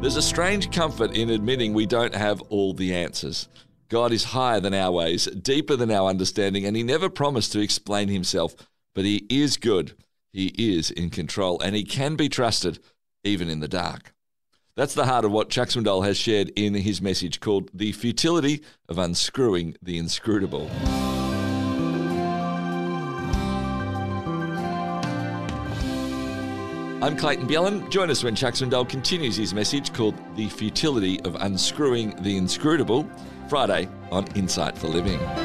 There's a strange comfort in admitting we don't have all the answers. God is higher than our ways, deeper than our understanding, and he never promised to explain himself, but he is good. He is in control, and he can be trusted even in the dark. That's the heart of what Chuck Swindoll has shared in his message called The Futility of Unscrewing the Inscrutable. I'm Clayton Bjellan. Join us when Chuck Swindoll continues his message called The Futility of Unscrewing the Inscrutable, Friday on Insight for Living.